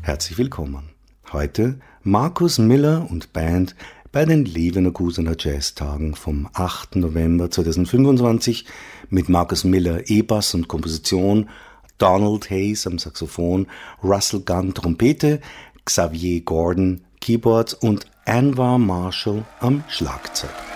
Herzlich willkommen. Heute Marcus Miller und Band bei den Leverkusener Jazztagen vom 8. November 2025 mit Marcus Miller E-Bass und Komposition, Donald Hayes am Saxophon, Russell Gunn Trompete, Xavier Gordon Keyboards und Anwar Marshall am Schlagzeug.